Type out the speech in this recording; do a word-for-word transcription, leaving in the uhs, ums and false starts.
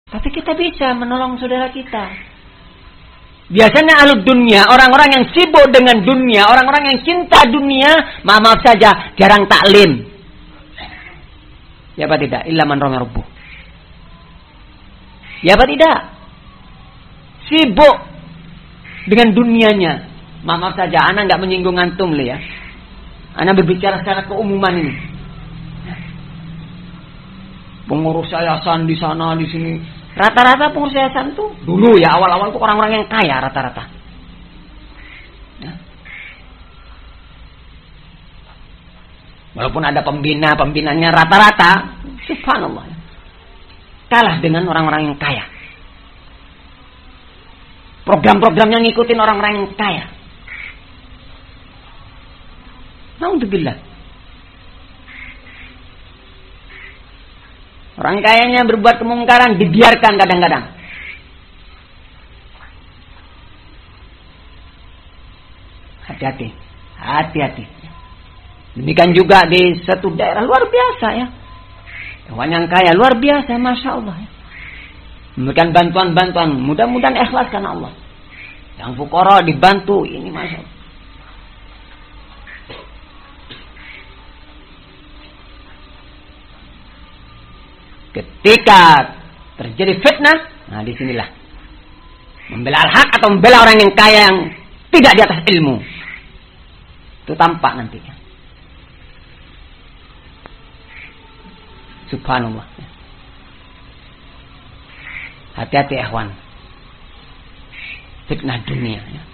Tapi kita bisa menolong saudara kita. Biasanya ahlu dunia, orang-orang yang sibuk dengan dunia, orang-orang yang cinta dunia, maaf-maaf saja, jarang taklim. Ya apa tidak? Illa man rahima rabbuh. Ya apa tidak? Sibuk dengan dunianya. Maaf-maaf saja, ana enggak menyinggung antum le ya. Ana berbicara secara keumuman ini. Pengurus yayasan di sana di sini. Rata-rata pengurus yayasan tuh dulu ya awal-awal tuh orang-orang yang kaya rata-rata. Ya. Walaupun ada pembina, pembinanya rata-rata, subhanallah, kalah dengan orang-orang yang kaya. Program-programnya ngikutin orang-orang yang kaya. Alhamdulillah. Orang kayanya berbuat kemungkaran dibiarkan kadang-kadang. Hati-hati, hati-hati. Demikian juga di satu daerah luar biasa ya. Orang yang kaya luar biasa, masya Allah ya. Memberikan bantuan-bantuan, mudah-mudahan ikhlas karena Allah. Yang fukara dibantu, ini masya Allah. Ketika terjadi fitnah, nah disinilah membela al-haq atau membela orang yang kaya yang tidak di atas ilmu. Itu tampak nantinya. Subhanallah. Hati-hati ikhwan. Fitnah dunia. Ya.